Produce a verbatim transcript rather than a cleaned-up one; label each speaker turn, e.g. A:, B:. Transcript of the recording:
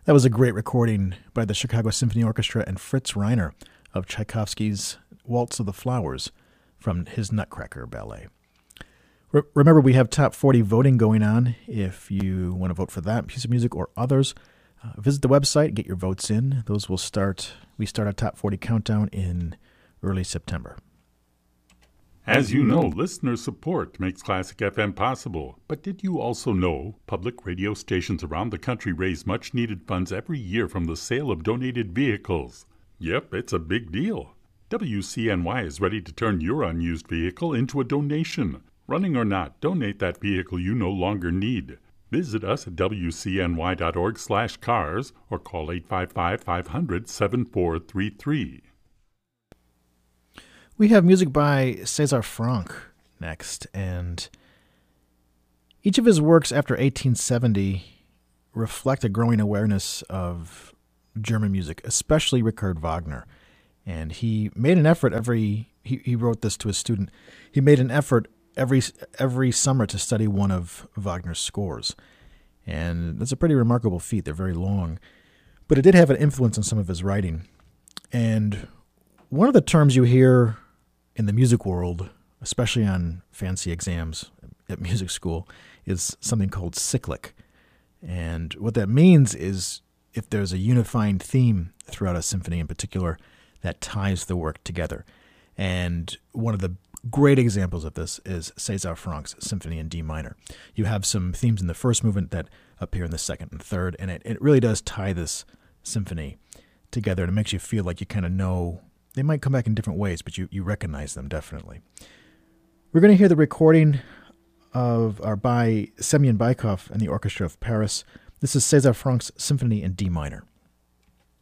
A: That was a great recording by the Chicago Symphony Orchestra and Fritz Reiner of Tchaikovsky's Waltz of the Flowers from his Nutcracker Ballet. Re- remember, we have Top forty voting going on. If you want to vote for that piece of music or others, uh, visit the website, get your votes in. Those will start, we start our Top forty countdown in early September.
B: As you know, listener support makes Classic F M possible. But did you also know public radio stations around the country raise much-needed funds every year from the sale of donated vehicles? Yep, it's a big deal. W C N Y is ready to turn your unused vehicle into a donation. Running or not, donate that vehicle you no longer need. Visit us at W C N Y dot org slash cars or call eight five five, five hundred, seven four three three.
A: We have music by César Franck next, and each of his works after eighteen seventy reflect a growing awareness of German music, especially Richard Wagner. And he made an effort every, he, he wrote this to a student, he made an effort every every summer to study one of Wagner's scores. And that's a pretty remarkable feat. They're very long. But it did have an influence on some of his writing. And one of the terms you hear in the music world, especially on fancy exams at music school, is something called cyclic. And what that means is if there's a unifying theme throughout a symphony in particular that ties the work together. And one of the great examples of this is César Franck's Symphony in D minor. You have some themes in the first movement that appear in the second and third, and it, it really does tie this symphony together, and it makes you feel like you kind of know. They might come back in different ways, but you, you recognize them definitely. We're going to hear the recording of our by Semyon Bykov and the Orchestra of Paris. This is César Franck's Symphony in D minor.